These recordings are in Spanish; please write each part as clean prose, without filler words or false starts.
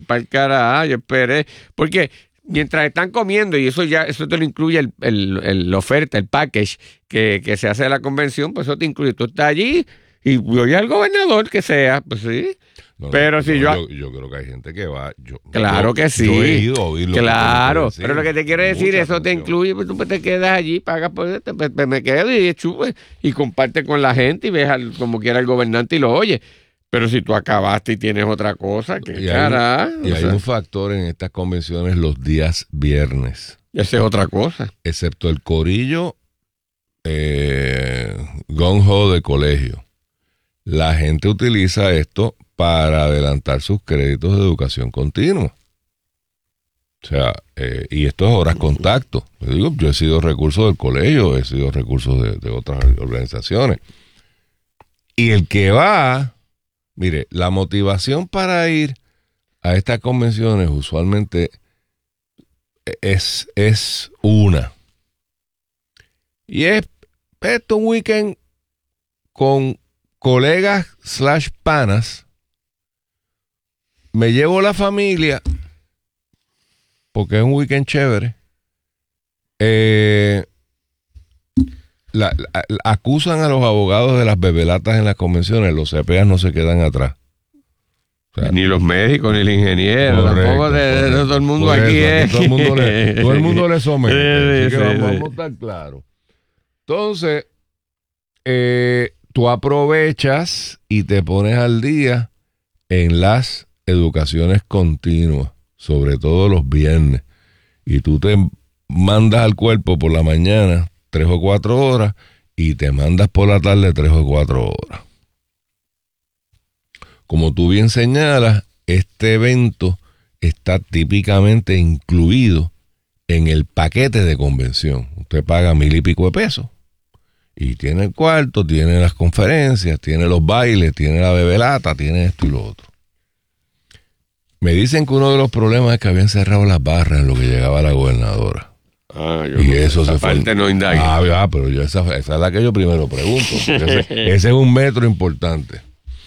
para el carajo, yo esperé. Porque mientras están comiendo, y eso te lo incluye la oferta, el package que se hace de la convención, pues eso te incluye. Tú estás allí y oye al gobernador que sea, pues sí. No, pero si yo creo que hay gente que va. Claro que sí. Yo he ido a oírlo. Claro, pero lo que te quiero decir, eso te incluye, pues tú te quedas allí, pagas por esto, pues me quedo y comparte con la gente y ves como quiera el gobernante y lo oye. Pero si tú acabaste y tienes otra cosa, qué carajo. Y hay un factor en estas convenciones los días viernes. Esa es otra cosa. Excepto el corillo gung-ho de colegio. La gente utiliza esto para adelantar sus créditos de educación continua. O sea, y esto es horas contacto. Yo he sido recurso del colegio, he sido recurso de otras organizaciones. Y el que va, mire, la motivación para ir a estas convenciones usualmente es una. Y es esto un weekend con colegas / panas. Me llevo la familia porque es un weekend chévere. Acusan a los abogados de las bebelatas en las convenciones. Los CPAs no se quedan atrás. O sea, ni los médicos, ni el ingeniero, tampoco de todo el mundo aquí es. Todo el mundo le somete. Así que vamos a estar claros. Entonces, tú aprovechas y te pones al día en las educaciones continuas, sobre todo los viernes. Y tú te mandas al cuerpo por la mañana 3 o 4 horas y te mandas por la tarde 3 o 4 horas. Como tú bien señalas, este evento está típicamente incluido en el paquete de convención. Usted paga 1,000 y pico de pesos y tiene el cuarto, tiene las conferencias, tiene los bailes, tiene la bebelata, tiene esto y lo otro. Me dicen que uno de los problemas es que habían cerrado las barras en lo que llegaba la gobernadora. Y eso se fue. No indague. Pero esa es la que yo primero pregunto. Ese es un metro importante.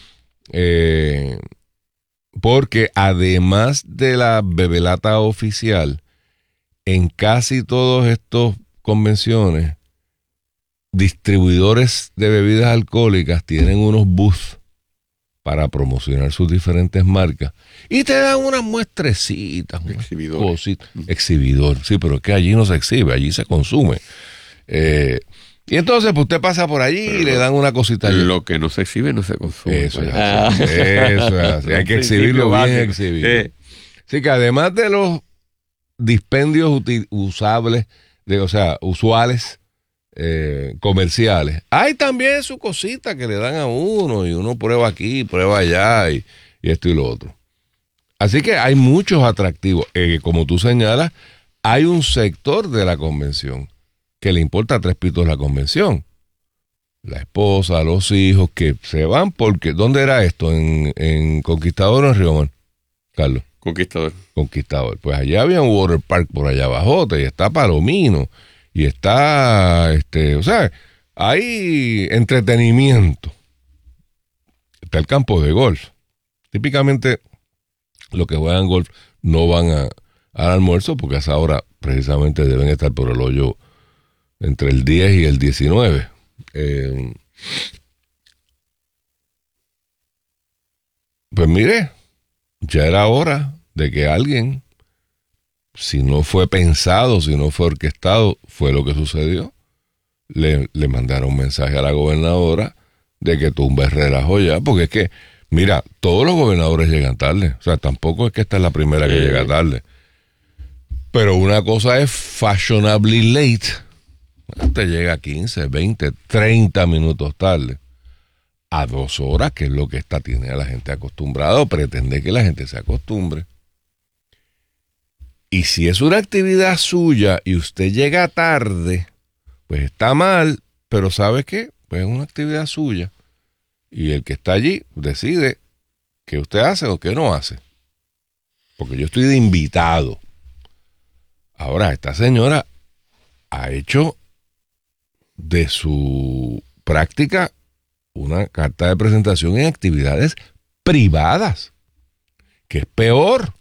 Porque además de la bebelata oficial, en casi todos estos convenciones, distribuidores de bebidas alcohólicas tienen unos booths para promocionar sus diferentes marcas y te dan unas muestrecitas, exhibidor, sí, pero es que allí no se exhibe, allí se consume. Y entonces pues usted pasa por allí y le dan una cosita allí. Lo que no se exhibe no se consume. Eso es así. Eso es así. Hay que exhibirlo bien exhibido. Así que además de los dispendios usables, usuales, comerciales, hay también su cosita que le dan a uno y uno prueba aquí, prueba allá y esto y lo otro. Así que hay muchos atractivos. Como tú señalas, hay un sector de la convención que le importa 3 pitos la convención. La esposa, los hijos que se van porque... ¿Dónde era esto? ¿En Conquistador o en Río Mar, Carlos? Conquistador. Pues allá había un water park por allá abajo y está Palomino y está... hay entretenimiento. Está el campo de golf. Típicamente los que juegan golf no van al almuerzo porque a esa hora precisamente deben estar por el hoyo entre el 10 y el 19. Pues mire, ya era hora de que alguien, si no fue pensado, si no fue orquestado, fue lo que sucedió, le mandara un mensaje a la gobernadora de que tumbe el relajo ya, porque es que, mira, todos los gobernadores llegan tarde, o sea, tampoco es que esta es la primera que llega tarde, pero una cosa es fashionably late. Te llega 15, 20, 30 minutos tarde. A 2 horas, que es lo que esta tiene a la gente acostumbrada o pretende que la gente se acostumbre. Y si es una actividad suya y usted llega tarde, pues está mal, pero ¿sabe qué? Pues es una actividad suya. Y el que está allí decide qué usted hace o qué no hace. Porque yo estoy de invitado. Ahora, esta señora ha hecho de su práctica una carta de presentación en actividades privadas, que es peor.